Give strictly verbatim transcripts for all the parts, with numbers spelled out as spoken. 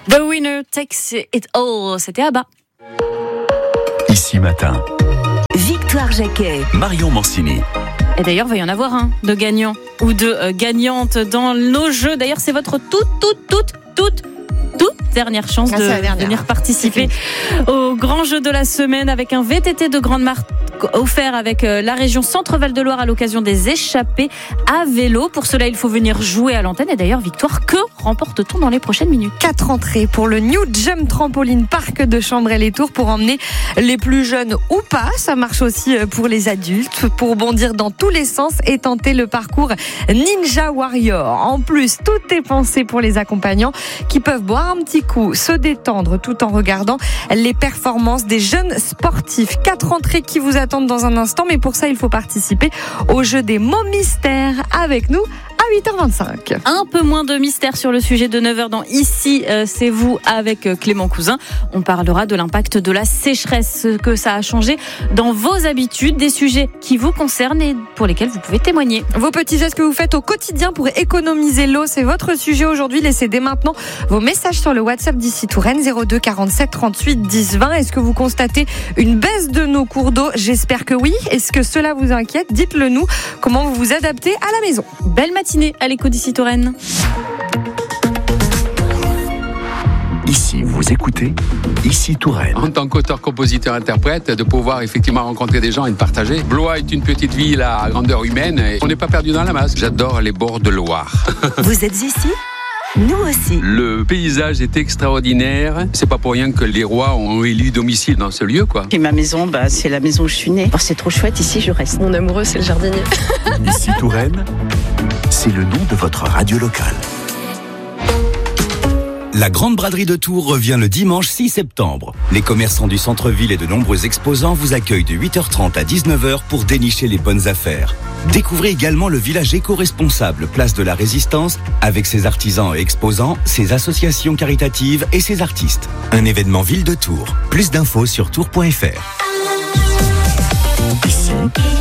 The winner takes it all. C'était Abba. Ici matin. Victoire Jacquet. Marion Mancini. Et d'ailleurs, il va y en avoir un de gagnant ou de euh, gagnante dans nos jeux. D'ailleurs, c'est votre toute, toute, toute, toute, toute dernière chance ah, de dernière. venir participer au grand jeu de la semaine avec un V T T de grande marque offert avec la région Centre-Val de Loire à l'occasion des échappées à vélo. Pour cela, il faut venir jouer à l'antenne. Et d'ailleurs, Victoire, que remporte-t-on dans les prochaines minutes ? Quatre entrées pour le New Jump Trampoline Parc de Chambray-les-Tours pour emmener les plus jeunes ou pas. Ça marche aussi pour les adultes pour bondir dans tous les sens et tenter le parcours Ninja Warrior. En plus, tout est pensé pour les accompagnants qui peuvent boire un petit coup, se détendre tout en regardant les performances des jeunes sportifs. Quatre entrées qui vous attendent dans un instant, mais pour ça, il faut participer au jeu des mots mystères avec nous à huit heures vingt-cinq. Un peu moins de mystère sur le sujet de neuf heures dans Ici, euh, c'est vous avec Clément Cousin. On parlera de l'impact de la sécheresse, ce que ça a changé dans vos habitudes, des sujets qui vous concernent et pour lesquels vous pouvez témoigner. Vos petits gestes que vous faites au quotidien pour économiser l'eau, c'est votre sujet aujourd'hui. Laissez dès maintenant vos messages sur le WhatsApp d'Ici Touraine zéro deux quarante-sept trente-huit dix vingt. Est-ce que vous constatez une baisse de nos cours d'eau ? J'espère que oui. Est-ce que cela vous inquiète ? Dites-le nous. Comment vous vous adaptez à la maison ? Belle matinée à l'écoute d'Ici Touraine. Ici, vous écoutez Ici Touraine. En tant qu'auteur, compositeur, interprète, de pouvoir effectivement rencontrer des gens et de partager. Blois est une petite ville à grandeur humaine et on n'est pas perdu dans la masse. J'adore les bords de Loire. Vous êtes ici ? Nous aussi. Le paysage est extraordinaire. C'est pas pour rien que les rois ont élu domicile dans ce lieu, quoi. Et ma maison, bah, c'est la maison où je suis née. Oh, c'est trop chouette, ici je reste. Mon amoureux, c'est le jardinier. Ici Touraine, c'est le nom de votre radio locale. La Grande Braderie de Tours revient le dimanche six septembre. Les commerçants du centre-ville et de nombreux exposants vous accueillent de huit heures trente à dix-neuf heures pour dénicher les bonnes affaires. Découvrez également le village éco-responsable, place de la Résistance, avec ses artisans et exposants, ses associations caritatives et ses artistes. Un événement Ville de Tours. Plus d'infos sur tours point f r. Ici,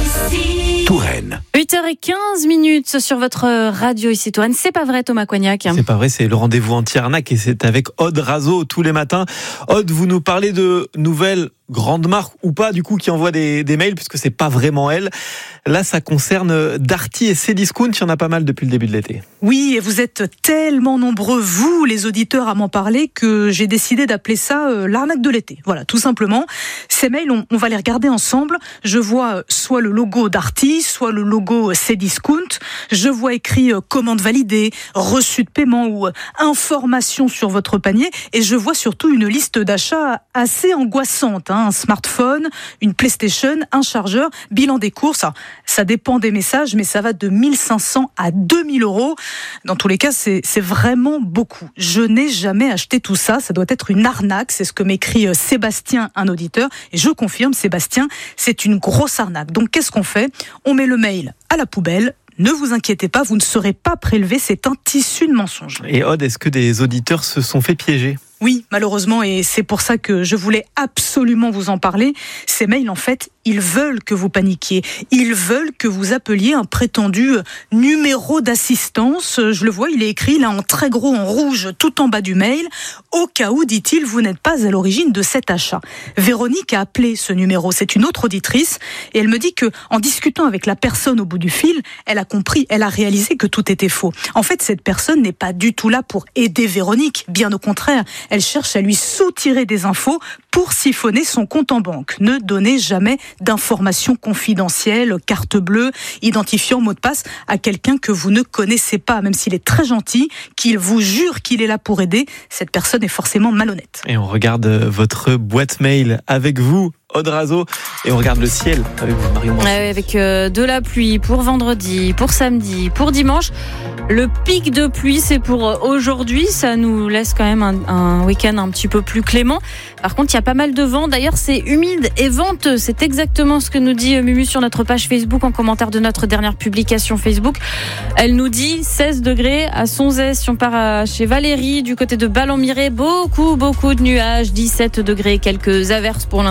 Touraine. huit heures quinze minutes sur votre radio Ici Touraine. C'est pas vrai, Thomas Coignac. C'est pas vrai, c'est le rendez-vous anti-arnaque et c'est avec Aude Razo tous les matins. Aude, vous nous parlez de nouvelles grandes marques ou pas, du coup, qui envoient des, des mails, puisque c'est pas vraiment elle. Là, ça concerne Darty et Cdiscount. Il y en a pas mal depuis le début de l'été. Oui, et vous êtes tellement nombreux, vous, les auditeurs, à m'en parler, que j'ai décidé d'appeler ça euh, l'arnaque de l'été. Voilà, tout simplement. Ces mails, on, on va les regarder ensemble. Je vois soit le logo Darty, soit le logo Cdiscount. Je vois écrit euh, commande validée, reçu de paiement ou euh, information sur votre panier. Et je vois surtout une liste d'achats assez angoissante, hein. Un smartphone, une PlayStation, un chargeur, bilan des courses. Alors, ça dépend des messages, mais ça va de mille cinq cents à deux mille euros. Dans tous les cas, c'est, c'est vraiment beaucoup. Je n'ai jamais acheté tout ça. Ça doit être une arnaque. C'est ce que m'écrit Sébastien, un auditeur. Et je confirme, Sébastien, c'est une grosse arnaque. Donc, qu'est-ce qu'on fait ? On met le mail à la poubelle. Ne vous inquiétez pas, vous ne serez pas prélevé. C'est un tissu de mensonges. Et Aude, est-ce que des auditeurs se sont fait piéger ? Oui, malheureusement, et c'est pour ça que je voulais absolument vous en parler. Ces mails, en fait, ils veulent que vous paniquiez. Ils veulent que vous appeliez un prétendu numéro d'assistance. Je le vois, il est écrit là en très gros en rouge tout en bas du mail. Au cas où, dit-il, vous n'êtes pas à l'origine de cet achat. Véronique a appelé ce numéro. C'est une autre auditrice et elle me dit que en discutant avec la personne au bout du fil, elle a compris, elle a réalisé que tout était faux. En fait, cette personne n'est pas du tout là pour aider Véronique. Bien au contraire. Elle cherche à lui soutirer des infos pour siphonner son compte en banque. Ne donnez jamais d'informations confidentielles, carte bleue, identifiant mot de passe à quelqu'un que vous ne connaissez pas, même s'il est très gentil, qu'il vous jure qu'il est là pour aider. Cette personne est forcément malhonnête. Et on regarde votre boîte mail avec vous, Aude Razo, et on regarde le ciel avec vous, Marion Mancini. Ouais, avec euh, de la pluie pour vendredi, pour samedi, pour dimanche. Le pic de pluie, c'est pour aujourd'hui. Ça nous laisse quand même un, un week-end un petit peu plus clément. Par contre, il y a pas mal de vent. D'ailleurs, c'est humide et venteux. C'est exactement ce que nous dit Mumu sur notre page Facebook en commentaire de notre dernière publication Facebook. Elle nous dit seize degrés à Sonzès. Si on part à, chez Valérie, du côté de Ballon-Miré, beaucoup, beaucoup de nuages. dix-sept degrés, quelques averses pour l'instant, mais nous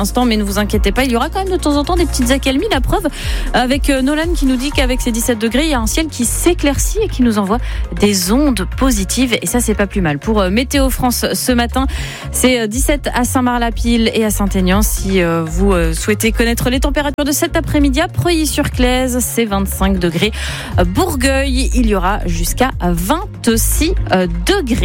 vous inquiétez pas, il y aura quand même de temps en temps des petites accalmies. La preuve avec Nolan qui nous dit qu'avec ses dix-sept degrés, il y a un ciel qui s'éclaircit et qui nous envoie des ondes positives. Et ça, c'est pas plus mal. Pour Météo France ce matin, c'est dix-sept à Saint-Marc-la-Pile et à Saint-Aignan. Si vous souhaitez connaître les températures de cet après-midi, à Preuilly-sur-Claise, c'est vingt-cinq degrés. Bourgueil, il y aura jusqu'à vingt-six degrés.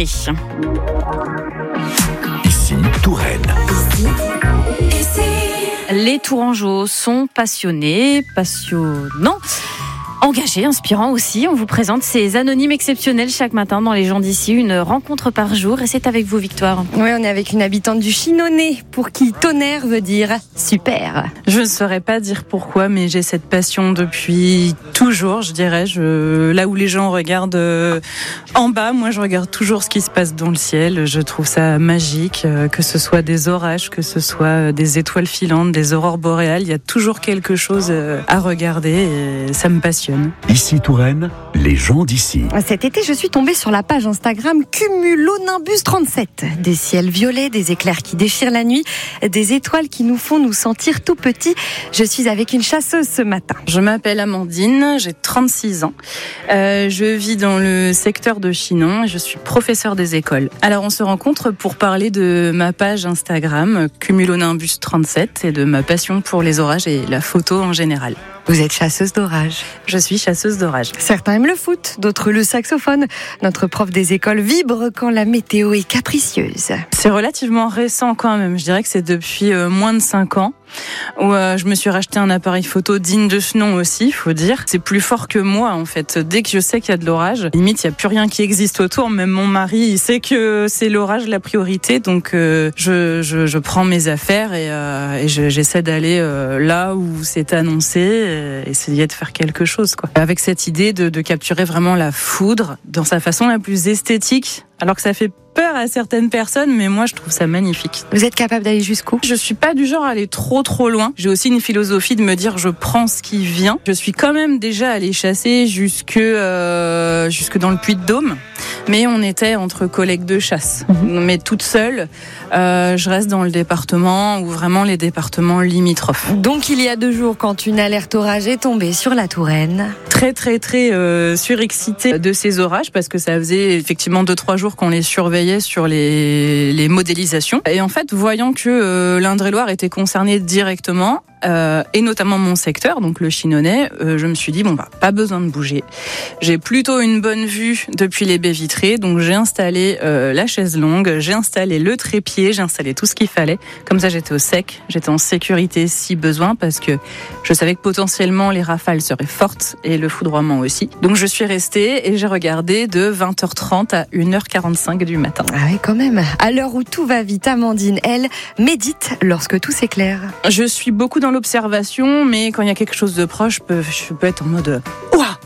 Ici, Touraine. Ici, ici. Les Tourangeaux sont passionnés, passionnants, engagés, inspirants aussi. On vous présente ces anonymes exceptionnels chaque matin dans Les gens d'ici, une rencontre par jour. Et c'est avec vous, Victoire. Oui, on est avec une habitante du Chinonais, pour qui tonnerre veut dire super. Je ne saurais pas dire pourquoi, mais j'ai cette passion depuis toujours, je dirais. Je, là où les gens regardent euh, en bas, moi je regarde toujours ce qui se passe dans le ciel. Je trouve ça magique, euh, que ce soit des orages, que ce soit des étoiles filantes, des aurores boréales. Il y a toujours quelque chose euh, à regarder et ça me passionne. Ici, Touraine, les gens d'ici. Cet été, je suis tombée sur la page Instagram Cumulonimbus trente-sept. Des ciels violets, des éclairs qui déchirent la nuit, des étoiles qui nous font nous sentir tout petits. Je suis avec une chasseuse ce matin. Je m'appelle Amandine, j'ai trente-six ans. Euh, je vis dans le secteur de Chinon et je suis professeure des écoles. Alors, on se rencontre pour parler de ma page Instagram Cumulonimbus trente-sept et de ma passion pour les orages et la photo en général. Vous êtes chasseuse d'orage. Je suis chasseuse d'orage. Certains aiment le foot, d'autres le saxophone. Notre prof des écoles vibre quand la météo est capricieuse. C'est relativement récent quand même. Je dirais que c'est depuis euh, moins de cinq ans. Où euh, je me suis racheté un appareil photo digne de ce nom aussi, faut dire. C'est plus fort que moi en fait. Dès que je sais qu'il y a de l'orage, limite il y a plus rien qui existe autour. Même mon mari, il sait que c'est l'orage la priorité, donc euh, je, je je prends mes affaires et, euh, et je, j'essaie d'aller euh, là où c'est annoncé, et essayer de faire quelque chose quoi. Avec cette idée de, de capturer vraiment la foudre dans sa façon la plus esthétique, alors que ça fait peur à certaines personnes, mais moi je trouve ça magnifique. Vous êtes capable d'aller jusqu'où ? Je suis pas du genre à aller trop trop loin. J'ai aussi une philosophie de me dire je prends ce qui vient. Je suis quand même déjà allée chasser jusque euh, jusque dans le Puy-de-Dôme, mais on était entre collègues de chasse. Mmh. Mais toute seule, euh, je reste dans le département ou vraiment les départements limitrophes. Donc il y a deux jours, quand une alerte orage est tombée sur la Touraine. Très très très euh, surexcitée de ces orages parce que ça faisait effectivement deux trois jours qu'on les surveillait sur les, les modélisations. Et en fait, voyant que euh, l'Indre-et-Loire était concerné directement, euh, et notamment mon secteur, donc le Chinonais, euh, je me suis dit, bon, bah, pas besoin de bouger. J'ai plutôt une bonne vue depuis les baies vitrées, donc j'ai installé euh, la chaise longue, j'ai installé le trépied, j'ai installé tout ce qu'il fallait. Comme ça, j'étais au sec, j'étais en sécurité si besoin, parce que je savais que potentiellement les rafales seraient fortes et le foudroiement aussi. Donc je suis restée et j'ai regardé de vingt heures trente à une heure quarante-cinq du matin. Ah oui, quand même. À l'heure où tout va vite, Amandine, elle, médite lorsque tout s'éclaire. Je suis beaucoup dans l'observation, mais quand il y a quelque chose de proche, je peux, je peux être en mode ouah.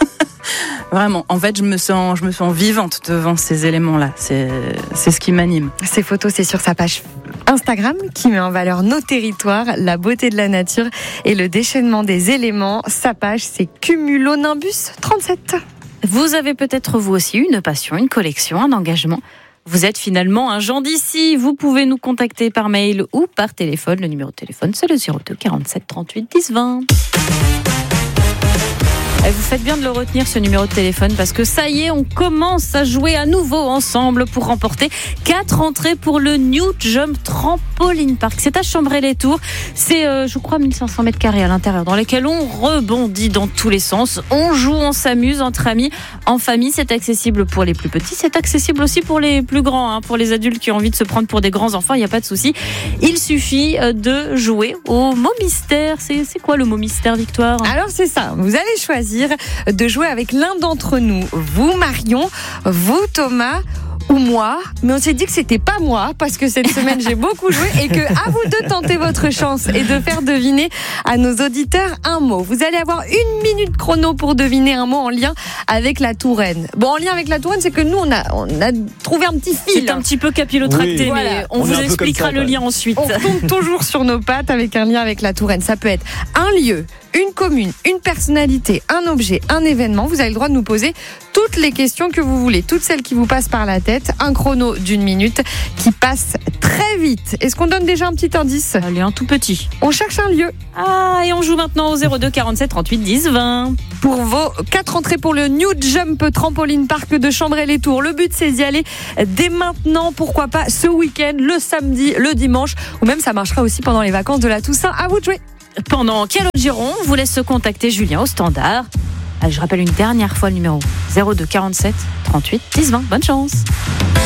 Vraiment, en fait, je me sens, je me sens vivante devant ces éléments-là. C'est, c'est ce qui m'anime. Ces photos, c'est sur sa page Instagram qui met en valeur nos territoires, la beauté de la nature et le déchaînement des éléments. Sa page, c'est Cumulonimbus trente-sept. Vous avez peut-être vous aussi une passion, une collection, un engagement. Vous êtes finalement un gens d'ici. Vous pouvez nous contacter par mail ou par téléphone. Le numéro de téléphone, c'est le zéro deux quarante-sept trente-huit dix vingt. Et vous faites bien de le retenir, ce numéro de téléphone, parce que ça y est, on commence à jouer à nouveau ensemble pour remporter quatre entrées pour le New Jump Trampoline Park. C'est à Chambray-les-Tours. C'est, euh, je crois, mille cinq cents mètres carrés à l'intérieur, dans lesquels on rebondit dans tous les sens. On joue, on s'amuse entre amis, en famille. C'est accessible pour les plus petits. C'est accessible aussi pour les plus grands, hein, pour les adultes qui ont envie de se prendre pour des grands enfants. Il n'y a pas de souci. Il suffit de jouer au mot mystère. C'est, c'est quoi le mot mystère, Victoire ? Alors, c'est ça. Vous allez choisir de jouer avec l'un d'entre nous. Vous, Marion, vous, Thomas, ou moi, mais on s'est dit que c'était pas moi parce que cette semaine j'ai beaucoup joué et que à vous de tenter votre chance et de faire deviner à nos auditeurs un mot. Vous allez avoir une minute chrono pour deviner un mot en lien avec la Touraine. Bon, en lien avec la Touraine, c'est que nous on a on a trouvé un petit fil. C'est un petit peu capillotracté, oui, mais voilà. on, on vous expliquera ça, le lien ensuite. On tombe toujours sur nos pattes avec un lien avec la Touraine. Ça peut être un lieu, une commune, une personnalité, un objet, un événement. Vous avez le droit de nous poser toutes les questions que vous voulez, toutes celles qui vous passent par la tête. Un chrono d'une minute qui passe très vite. Est-ce qu'on donne déjà un petit indice ? Allez, un tout petit. On cherche un lieu. Ah, et on joue maintenant au zéro deux quarante-sept trente-huit dix vingt. Pour vos quatre entrées pour le New Jump Trampoline Parc de Chambray-les-Tours. Le but, c'est d'y aller dès maintenant. Pourquoi pas ce week-end, le samedi, le dimanche, ou même ça marchera aussi pendant les vacances de la Toussaint. À vous de jouer. Pendant Calogero, on vous laisse contacter Julien au standard. Allez, je rappelle une dernière fois le numéro zéro deux quarante-sept trente-huit dix vingt. Bonne chance.